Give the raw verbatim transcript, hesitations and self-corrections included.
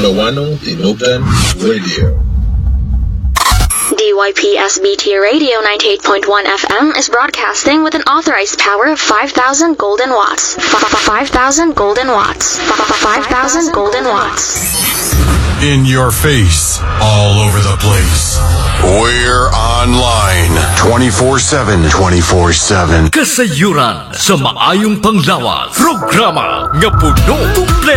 Lawano Tinugan Radio. D Y P S B T Radio ninety-eight point one F M is broadcasting with an authorized power of five thousand golden watts. five thousand golden watts. five thousand golden watts. In your face, all over the place. We're online twenty-four seven. twenty-four seven. Kasayuran sa maayong panglawas. Programa nga puno